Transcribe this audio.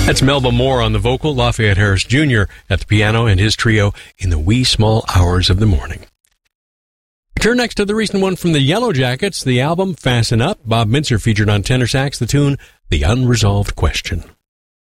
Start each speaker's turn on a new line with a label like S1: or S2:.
S1: That's Melba Moore on the vocal, Lafayette Harris Jr. at the piano, and his trio in the wee small hours of the morning. Turn next to the recent one from the Yellow Jackets, the album Fasten Up. Bob Mintzer featured on tenor sax the tune The Unresolved Question.